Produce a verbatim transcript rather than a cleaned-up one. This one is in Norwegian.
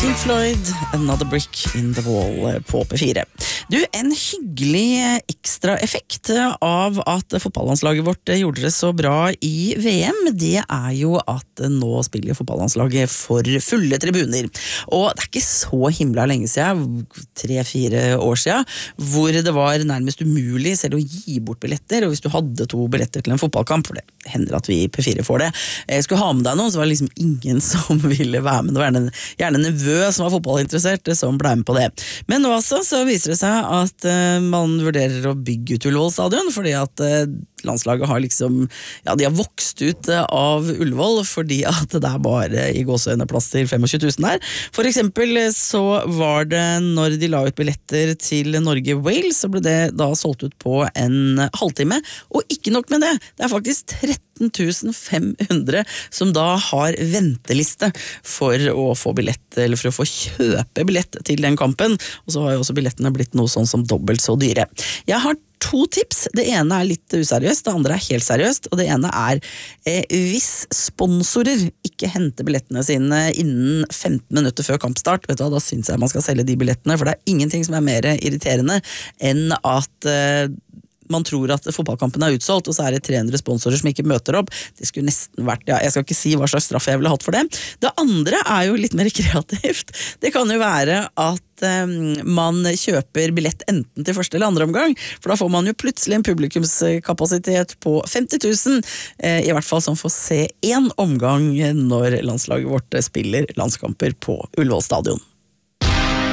Pink Floyd, Another Brick in the Wall på P fire. Du, en hyggelig ekstra effekt av at fotballandslaget vårt gjorde det så bra i V M, det er jo at nå spiller fotballandslaget for fulle tribuner. Og det er ikke så himla lenge siden, tre-fire år siden, hvor det var nærmest umulig selv å gi bort billetter, og hvis du hadde to billetter til en fotballkamp, for det hender at vi i P fire får det, skulle ha med deg noen, så var det liksom ingen som ville være med. Det var gjerne, gjerne en nevø som var fotballinteressert, som ble med på det. Men nå altså, så viser det seg at uh, man vurderer å bygge ut Ullevål stadion, fordi at uh, landslaget har liksom, ja, de har vokst ut uh, av Ullevål, fordi at det er bare i gåseøyne plass til tjuefem tusen der. For eksempel så var det, når de la ut billetter til Norge-Wales, så ble det da solgt ut på en halvtime, og ikke nok med det, det er faktisk tretten tusen fem hundre som da har venteliste for å få billett, eller for å få kjøpe billett til den kampen, og så har jo også billettene blitt noe sånn som dobbelt så dyre. Jeg har to tips. Det ene er litt useriøst, det andre er helt seriøst, og det ene er eh, hvis sponsorer ikke henter billettene sine innen femten minutter før kampstart, vet du hva, da synes jeg man skal selge de billettene, for det er ingenting som er mer irriterende enn at eh, man tror at fotballkampen er utsolgt, og så er det tre hundre sponsorer som ikke møter opp. Det skulle nesten vært, ja, jeg skal ikke si hva slags straff jeg ville hatt for det. Det andre er jo litt mer kreativt. Det kan jo være at um, man kjøper billett enten til første eller andre omgang, for da får man jo plutselig en publikumskapasitet på femti tusen, eh, i hvert fall som får se en omgang når landslaget vårt spiller landskamper på Ullevål stadion.